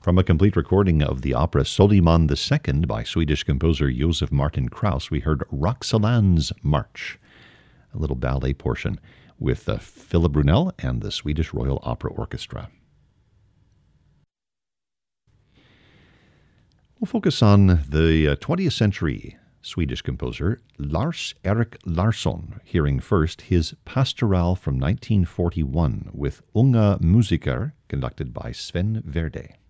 From a complete recording of the opera Soliman II by Swedish composer Josef Martin Krauss, we heard Roxolan's March, a little ballet portion with Philip Brunel and the Swedish Royal Opera Orchestra. We'll focus on the 20th century Swedish composer Lars-Erik Larsson, hearing first his Pastoral from 1941 with Unga Musiker, conducted by Sven Verde.